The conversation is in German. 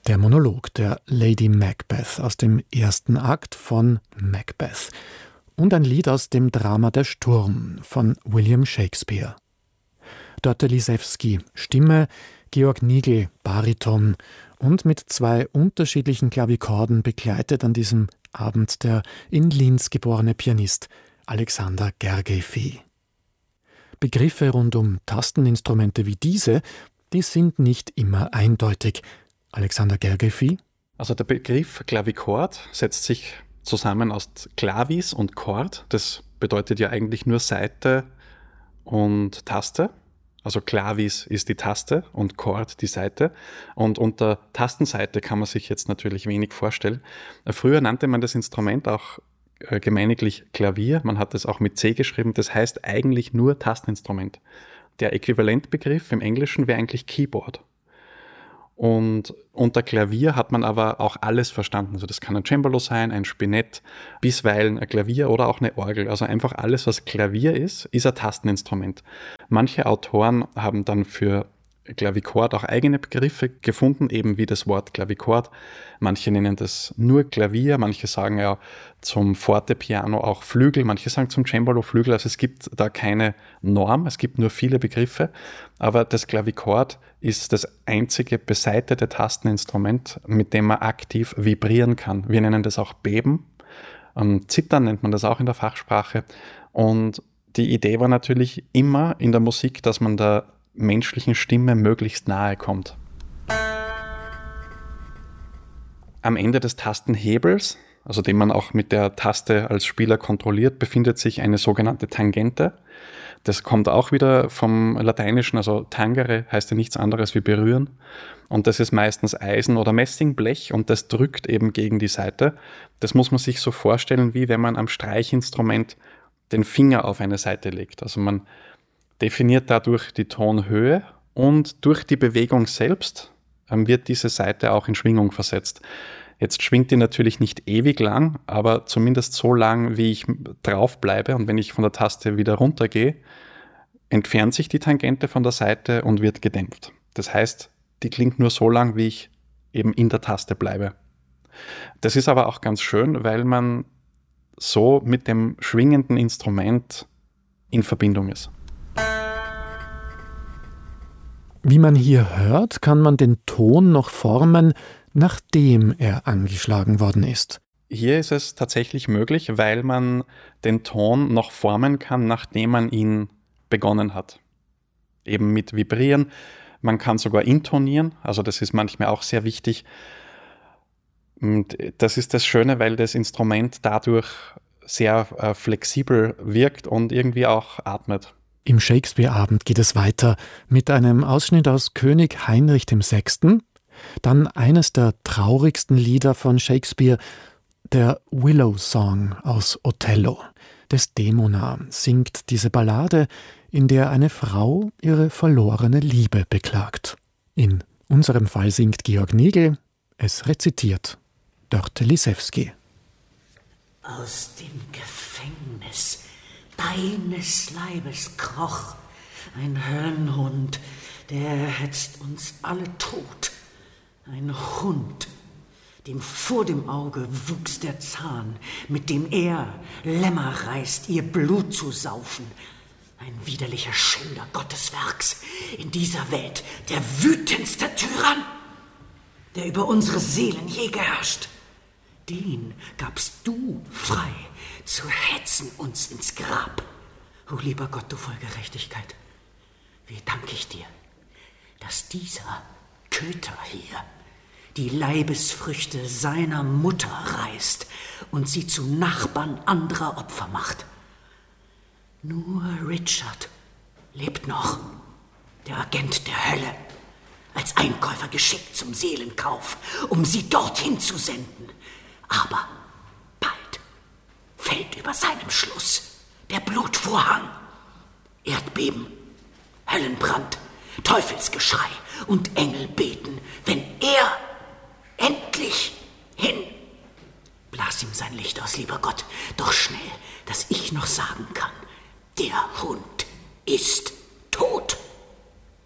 Der Monolog der Lady Macbeth aus dem ersten Akt von Macbeth und ein Lied aus dem Drama Der Sturm von William Shakespeare. Dörte Lisewski, Stimme, Georg Nigl, Bariton und mit 2 unterschiedlichen Klavikorden begleitet an diesem Abend der in Linz geborene Pianist Alexander Gergely. Begriffe rund um Tasteninstrumente wie diese, die sind nicht immer eindeutig. Alexander Gergely? Also der Begriff Klavichord setzt sich zusammen aus Klavis und Chord. Das bedeutet ja eigentlich nur Saite und Taste. Also Klavis ist die Taste und Chord die Saite. Und unter Tastenseite kann man sich jetzt natürlich wenig vorstellen. Früher nannte man das Instrument auch gemeiniglich Klavier. Man hat es auch mit C geschrieben. Das heißt eigentlich nur Tasteninstrument. Der Äquivalentbegriff im Englischen wäre eigentlich Keyboard. Und unter Klavier hat man aber auch alles verstanden. Also das kann ein Cembalo sein, ein Spinett, bisweilen ein Klavier oder auch eine Orgel. Also einfach alles, was Klavier ist ein Tasteninstrument. Manche Autoren haben dann für Klavichord auch eigene Begriffe gefunden, eben wie das Wort Klavichord. Manche nennen das nur Klavier, manche sagen ja zum Fortepiano auch Flügel, manche sagen zum Cembalo Flügel. Also es gibt da keine Norm, es gibt nur viele Begriffe. Aber das Klavichord ist das einzige besaitete Tasteninstrument, mit dem man aktiv vibrieren kann. Wir nennen das auch Beben. Zittern nennt man das auch in der Fachsprache. Und die Idee war natürlich immer in der Musik, dass man der menschlichen Stimme möglichst nahe kommt. Am Ende des Tastenhebels, also den man auch mit der Taste als Spieler kontrolliert, befindet sich eine sogenannte Tangente. Das kommt auch wieder vom Lateinischen, also tangere heißt ja nichts anderes wie berühren. Und das ist meistens Eisen- oder Messingblech und das drückt eben gegen die Saite. Das muss man sich so vorstellen, wie wenn man am Streichinstrument den Finger auf eine Saite legt. Also man definiert dadurch die Tonhöhe und durch die Bewegung selbst wird diese Saite auch in Schwingung versetzt. Jetzt schwingt die natürlich nicht ewig lang, aber zumindest so lang, wie ich drauf bleibe. Und wenn ich von der Taste wieder runtergehe, entfernt sich die Tangente von der Saite und wird gedämpft. Das heißt, die klingt nur so lang, wie ich eben in der Taste bleibe. Das ist aber auch ganz schön, weil man so mit dem schwingenden Instrument in Verbindung ist. Wie man hier hört, kann man den Ton noch formen, nachdem er angeschlagen worden ist. Hier ist es tatsächlich möglich, weil man den Ton noch formen kann, nachdem man ihn begonnen hat. Eben mit Vibrieren. Man kann sogar intonieren, also das ist manchmal auch sehr wichtig. Und das ist das Schöne, weil das Instrument dadurch sehr flexibel wirkt und irgendwie auch atmet. Im Shakespeare-Abend geht es weiter mit einem Ausschnitt aus König Heinrich VI., dann eines der traurigsten Lieder von Shakespeare, der Willow Song aus Othello. Desdemona singt diese Ballade, in der eine Frau ihre verlorene Liebe beklagt. In unserem Fall singt Georg Nigl, es rezitiert Dörte Lisewski. Aus dem Gefängnis deines Leibes kroch ein Höllenhund, der hetzt uns alle tot. Ein Hund, dem vor dem Auge wuchs der Zahn, mit dem er Lämmer reißt, ihr Blut zu saufen. Ein widerlicher Schänder Gottes Werks in dieser Welt, der wütendste Tyrann, der über unsere Seelen je geherrscht. Den gabst du frei, zu hetzen uns ins Grab. O lieber Gott, du voll Gerechtigkeit, wie danke ich dir, dass dieser Köter hier die Leibesfrüchte seiner Mutter reißt und sie zu Nachbarn anderer Opfer macht. Nur Richard lebt noch, der Agent der Hölle, als Einkäufer geschickt zum Seelenkauf, um sie dorthin zu senden. Aber bald fällt über seinem Schluss der Blutvorhang. Erdbeben, Höllenbrand, Teufelsgeschrei und Engel beten, wenn er endlich hin. Blas ihm sein Licht aus, lieber Gott, doch schnell, dass ich noch sagen kann, der Hund ist